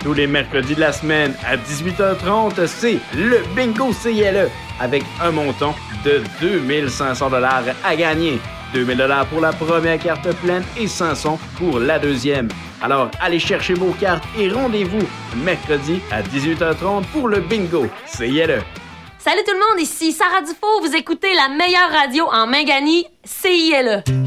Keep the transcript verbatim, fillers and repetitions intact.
Tous les mercredis de la semaine à dix-huit heures trente, c'est le Bingo C I L E avec un montant de deux mille cinq cents dollars à gagner. deux mille dollars pour la première carte pleine et cinq cents pour la deuxième. Alors, allez chercher vos cartes et rendez-vous mercredi à dix-huit heures trente pour le Bingo C I L E. Salut tout le monde, ici Sarah Dufault. Vous écoutez la meilleure radio en Mangani, C I L E.